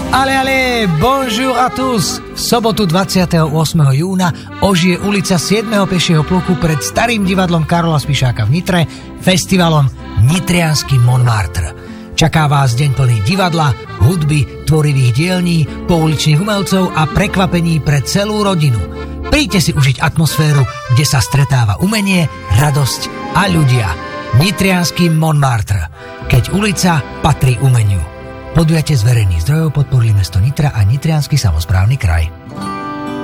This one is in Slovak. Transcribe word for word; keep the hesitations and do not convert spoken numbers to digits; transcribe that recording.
Ale, ale, bonjour à tous. V sobotu dvadsiateho ôsmeho júna ožije ulica siedmeho pešieho pluku pred starým divadlom Karola Spišáka v Nitre festivalom Nitriansky Montmartre. Čaká vás deň plný divadla, hudby, tvorivých dielní, pouličných umelcov a prekvapení pre celú rodinu. Príďte si užiť atmosféru, kde sa stretáva umenie, radosť a ľudia. Nitriansky Montmartre, keď ulica patrí umeniu. Podujatie z verejných zdrojov podporili mesto Nitra a Nitriansky samosprávny kraj.